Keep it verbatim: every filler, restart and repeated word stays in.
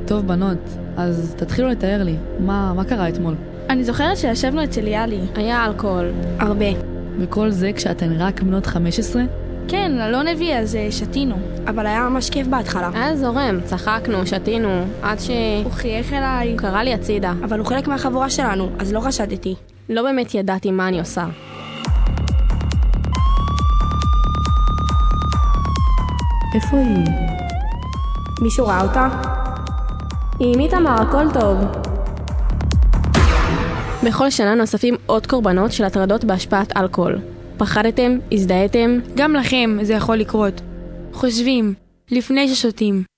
טוב בנות, אז תתחילו לתאר לי, מה, מה קרה אתמול? אני זוכרת שישבנו אצל יאלי. היה אלכוהול. הרבה. וכל זה כשאתן רק בנות חמש עשרה? כן, לא נביא, אז שתינו. אבל היה ממש כיף בהתחלה. היה זורם, צחקנו, שתינו, עד ש... הוא חייך אליי. הוא קרא לי הצידה. אבל הוא חלק מהחבורה שלנו, אז לא חשדתי. לא באמת ידעתי מה אני עושה. איפה היא? מישהו ראה אותה? היא אימית אמר, הכל טוב. בכל שנה נוספים עוד קורבנות של הטרדות בהשפעת אלכוהול. פחדתם? הזדהיתם? גם לכם זה יכול לקרות. חושבים, לפני ששותים.